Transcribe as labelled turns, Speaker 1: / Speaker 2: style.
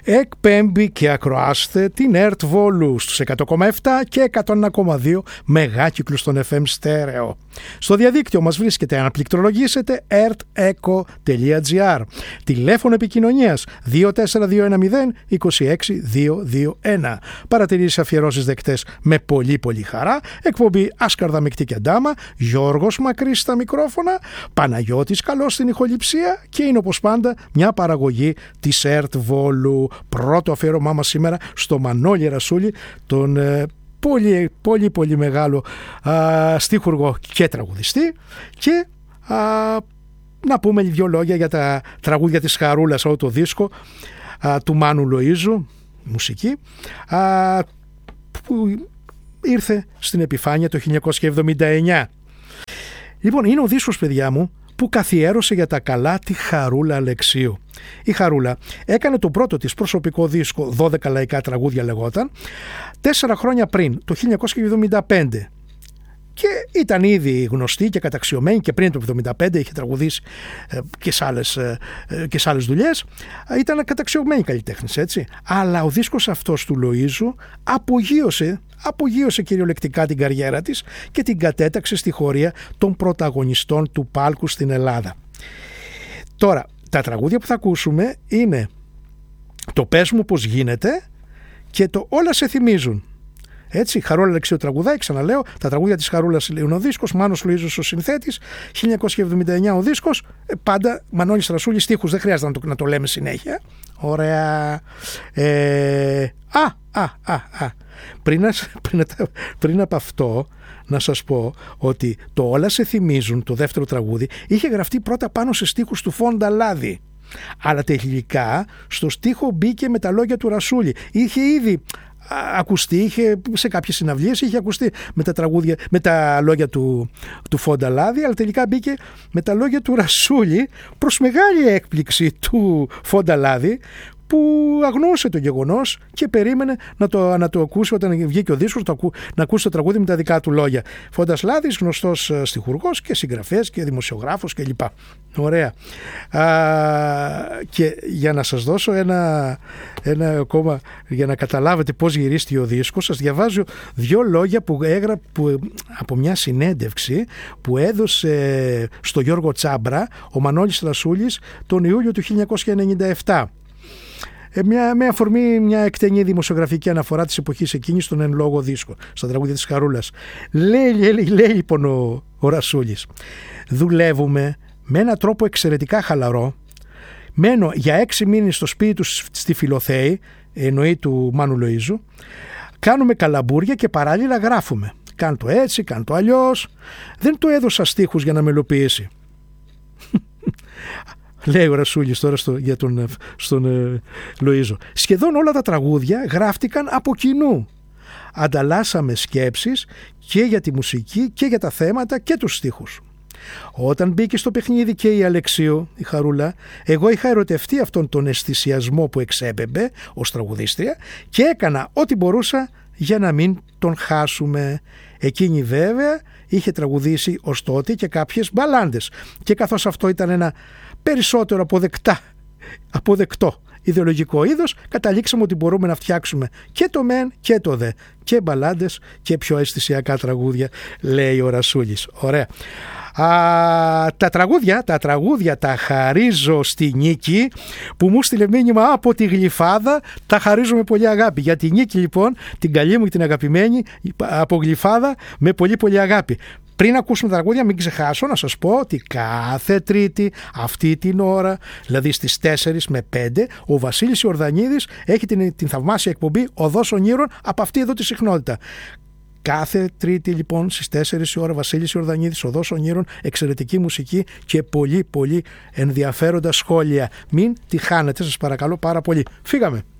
Speaker 1: εκπέμπει και ακροάστε την ΕΡΤ Βόλου στους 100,7 και 101,2 μεγάκυκλους των FM στέρεο. Στο διαδίκτυο μας βρίσκεται αν πληκτρολογήσετε erteco.gr. Τηλέφωνο επικοινωνίας 24210-26221. Παρατηρήσεις, αφιερώσεις δεκτές με πολύ πολύ χαρά. Εκπομπή Άσκαρδα Μικτή και Ντάμα. Γιώργος Μακρύς στα μικρόφωνα, Παναγιώτης Καλός στην ηχοληψία και είναι όπως πάντα μια παραγωγή της ΕΡΤ Βόλου. Πρώτο αφιέρωμά μας σήμερα στο Μανώλη Ρασούλη, τον πολύ μεγάλο στίχουργο και τραγουδιστή, και να πούμε δύο λόγια για τα τραγούδια της Χαρούλας, αυτό το δίσκο του Μάνου Λοΐζου, μουσική, που ήρθε στην επιφάνεια το 1979. Λοιπόν, είναι ο δίσκος, παιδιά μου, που καθιέρωσε για τα καλά τη Χαρούλα Αλεξίου. Η Χαρούλα έκανε τον πρώτο της προσωπικό δίσκο, 12 λαϊκά τραγούδια λέγονταν, 4 χρόνια πριν, το 1975. Και ήταν ήδη γνωστή και καταξιωμένη και πριν το 1975, είχε τραγουδήσει και σε άλλες δουλειές. Ήταν καταξιωμένη καλλιτέχνης, έτσι. Αλλά ο δίσκος αυτός του Λοΐζου απογείωσε κυριολεκτικά την καριέρα της και την κατέταξε στη χωρία των πρωταγωνιστών του πάλκου στην Ελλάδα. Τώρα, τα τραγούδια που θα ακούσουμε είναι το «Πες μου πως γίνεται» και το «Όλα σε θυμίζουν». Έτσι, Χαρούλα Αλεξίου τραγουδάει, ξαναλέω, τα τραγούδια της Χαρούλας είναι ο δίσκος, Μάνος Λοΐζος ο συνθέτης, 1979 ο δίσκος, πάντα Μανώλης Ρασούλης στίχους, δεν χρειάζεται να το λέμε συνέχεια. Ωραία. Πριν από αυτό, να σας πω ότι το «Όλα σε θυμίζουν», το δεύτερο τραγούδι, είχε γραφτεί πρώτα πάνω σε στίχους του Φόντα Λάδη. Αλλά τελικά στο στίχο μπήκε με τα λόγια του Ρασούλη. Είχε ήδη ακουστεί, σε κάποιες συναυλίες είχε ακουστεί με τα λόγια του Φόντα Λάδη, αλλά τελικά μπήκε με τα λόγια του Ρασούλη, προς μεγάλη έκπληξη του Φόντα Λάδη, που αγνώσε το γεγονός και περίμενε να το ακούσει όταν βγήκε ο δίσκος, να ακούσει το τραγούδι με τα δικά του λόγια. Φόντας Λάδης, γνωστός στιχουργός και συγγραφέας και δημοσιογράφος κλπ. Ωραία. Και για να σας δώσω ένα ακόμα, για να καταλάβετε πώς γυρίστηκε ο δίσκος, σας διαβάζω 2 λόγια που από μια συνέντευξη που έδωσε στο Γιώργο Τσάμπρα ο Μανώλης Ρασούλης τον Ιούλιο του 1997. Με αφορμή μια εκτενή δημοσιογραφική αναφορά της εποχής εκείνης στον εν λόγω δίσκο, στα τραγούδια της Χαρούλας. Λέει λοιπόν ο Ρασούλης: «Δουλεύουμε με έναν τρόπο εξαιρετικά χαλαρό. Μένω για 6 μήνες στο σπίτι του στη Φιλοθέη», εννοεί του Μάνου Λοΐζου, «κάνουμε καλαμπούρια και παράλληλα γράφουμε. Κάν το έτσι, κάν το αλλιώς. Δεν του έδωσα στίχους για να μελοποιήσει». Λέει ο Ρασούλης τώρα στον Λοΐζο. «Σχεδόν όλα τα τραγούδια γράφτηκαν από κοινού. Ανταλλάσσαμε σκέψεις και για τη μουσική και για τα θέματα και τους στίχους. Όταν μπήκε στο παιχνίδι και η Αλεξίου, η Χαρούλα, εγώ είχα ερωτευτεί αυτόν τον αισθησιασμό που εξέπεμπε ως τραγουδίστρια και έκανα ό,τι μπορούσα για να μην τον χάσουμε. Εκείνη βέβαια είχε τραγουδήσει ως τότε και κάποιες μπαλάντες και καθώς αυτό ήταν ένα περισσότερο αποδεκτό ιδεολογικό είδος, καταλήξαμε ότι μπορούμε να φτιάξουμε και το μεν και το δε, και μπαλάντες και πιο αισθησιακά τραγούδια», λέει ο Ρασούλης. Ωραία. Τα τραγούδια τα χαρίζω στη Νίκη, που μου στείλε μήνυμα από τη Γλυφάδα. Τα χαρίζω με πολύ αγάπη. Για τη Νίκη λοιπόν, την καλή μου και την αγαπημένη από Γλυφάδα, με πολύ πολύ αγάπη. Πριν ακούσουμε τα τραγούδια, μην ξεχάσω να σας πω ότι κάθε Τρίτη αυτή την ώρα, δηλαδή στις 4 με 5, ο Βασίλης Ιορδανίδης έχει την θαυμάσια εκπομπή «Οδός Ονείρων» από αυτή εδώ τη συχνότητα. Κάθε Τρίτη λοιπόν στις 4 η ώρα, Βασίλης Ιορδανίδης, «Οδός Ονείρων», εξαιρετική μουσική και πολύ πολύ ενδιαφέροντα σχόλια. Μην τη χάνετε, σας παρακαλώ πάρα πολύ. Φύγαμε.